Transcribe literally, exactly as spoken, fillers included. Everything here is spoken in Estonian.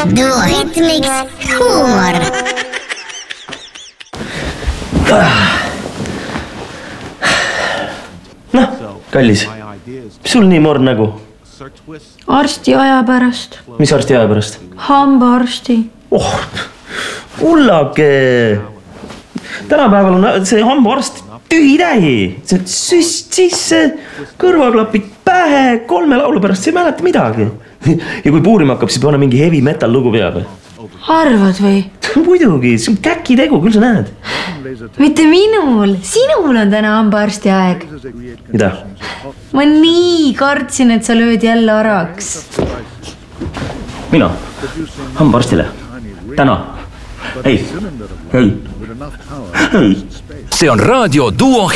Duo Hitmix huumor. Noh, kallis, mis sul nii morn nägu? Arsti aja pärast. Mis arsti aja pärast? Hambaarsti. Oh, ullake. Tänapäeval on see hambaarst tühi-tähi. See süst sisse, kõrvaklapid pähe, kolme laulu pärast, see ei mäleta midagi. Ja kui puurima hakkab, siis pane mingi heavy metal lugu peab. Arvad või? Muidugi, see on käki tegu, küll sa näed. Mitte minul, sinul on täna hambaarsti aeg. Mida? Ma nii kartsin, et sa lööd jälle araks. Mina? Hambaarstile? Täna? Ei, ei, ei. See on Raadio Duo